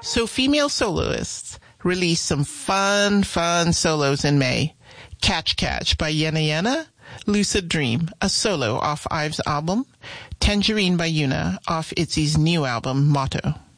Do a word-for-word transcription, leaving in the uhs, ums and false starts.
So female soloists released some fun, fun solos in May. Catch Catch by Yena Yena, Lucid Dream, a solo off Ives' album, Tangerine by Yuna off Itzy's new album, Motto.